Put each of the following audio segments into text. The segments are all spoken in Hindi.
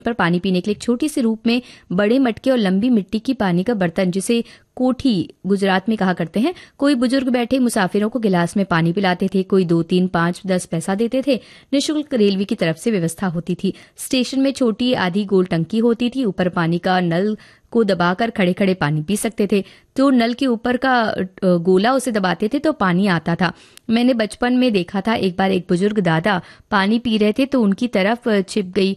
पर पानी पीने के लिए एक छोटी सी रूप में बड़े मटके और लंबी मिट्टी की पानी का बर्तन, जिसे कोठी गुजरात में कहा करते हैं। कोई बुजुर्ग बैठे मुसाफिरों को गिलास में पानी पिलाते थे, कोई 2, 3, 5, 10 पैसा देते थे। निःशुल्क रेलवे की तरफ से व्यवस्था होती थी। स्टेशन में छोटी आधी गोल टंकी होती थी, ऊपर पानी का नल को दबाकर खड़े खड़े पानी पी सकते थे। तो नल के ऊपर का गोला उसे दबाते थे तो पानी आता था। मैंने बचपन में देखा था, एक बार एक बुजुर्ग दादा पानी पी रहे थे तो उनकी तरफ छिप गई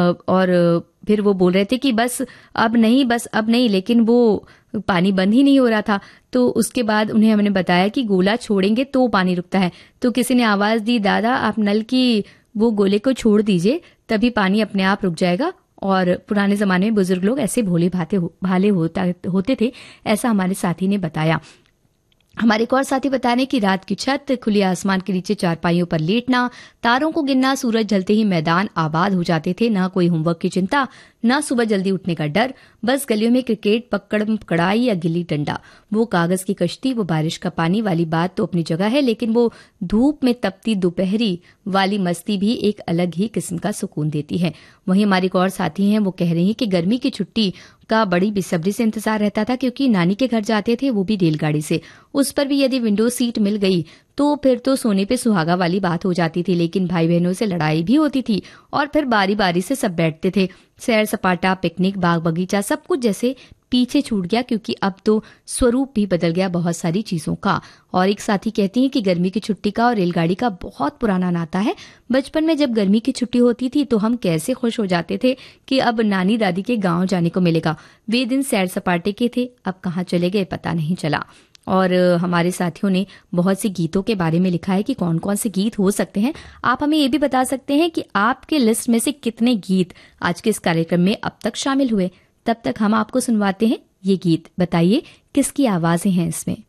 और फिर वो बोल रहे थे कि बस अब नहीं, लेकिन वो पानी बंद ही नहीं हो रहा था। तो उसके बाद उन्हें हमने बताया कि गोला छोड़ेंगे तो पानी रुकता है। तो किसी ने आवाज दी, दादा आप नल की वो गोले को छोड़ दीजिए, तभी पानी अपने आप रुक जाएगा। और पुराने जमाने में बुजुर्ग लोग ऐसे भोले भाले होते थे, ऐसा हमारे साथी ने बताया। हमारे एक और साथी बता रहे हैं कि रात की छत, खुले आसमान के नीचे चारपाइयों पर लेटना, तारों को गिनना, सूरज ढलते ही मैदान आबाद हो जाते थे। ना कोई होमवर्क की चिंता, ना सुबह जल्दी उठने का डर, बस गलियों में क्रिकेट, पकड़म पकड़ाई या गिल्ली डंडा। वो कागज की कश्ती, वो बारिश का पानी वाली बात तो अपनी जगह है, लेकिन वो धूप में तपती दोपहरी वाली मस्ती भी एक अलग ही किस्म का सुकून देती है। वहीं हमारे एक और साथी हैं, वो कह रही हैं कि गर्मी की छुट्टी का बड़ी बेसब्री से इंतजार रहता था, क्योंकि नानी के घर जाते थे, वो भी रेलगाड़ी से। उस पर भी यदि विंडो सीट मिल गई तो फिर तो सोने पे सुहागा वाली बात हो जाती थी, लेकिन भाई बहनों से लड़ाई भी होती थी और फिर बारी बारी से सब बैठते थे। सैर सपाटा, पिकनिक, बाग बगीचा, सब कुछ जैसे पीछे छूट गया, क्योंकि अब तो स्वरूप भी बदल गया बहुत सारी चीजों का। और एक साथी कहती हैं कि गर्मी की छुट्टी का और रेलगाड़ी का बहुत पुराना नाता है। बचपन में जब गर्मी की छुट्टी होती थी तो हम कैसे खुश हो जाते थे कि अब नानी दादी के गांव जाने को मिलेगा। वे दिन सैर सपाटे के थे, अब कहाँ चले गए पता नहीं चला। और हमारे साथियों ने बहुत से गीतों के बारे में लिखा है कि कौन कौन से गीत हो सकते हैं। आप हमें ये भी बता सकते हैं कि आपके लिस्ट में से कितने गीत आज के इस कार्यक्रम में अब तक शामिल हुए। तब तक हम आपको सुनवाते हैं ये गीत। बताइए किसकी आवाजें हैं इसमें।